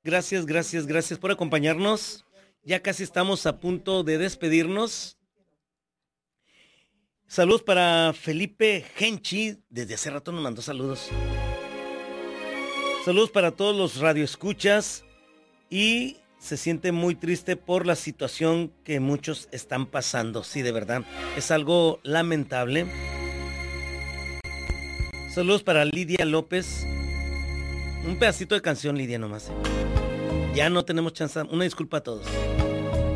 gracias por acompañarnos. Ya casi estamos a punto de despedirnos. Saludos para Felipe Genchi, desde hace rato nos mandó saludos. Saludos para todos los radioescuchas y se siente muy triste por la situación que muchos están pasando. Sí, de verdad, es algo lamentable. Saludos para Lidia López. Un pedacito de canción, Lidia, nomás. Ya no tenemos chance. Una disculpa a todos.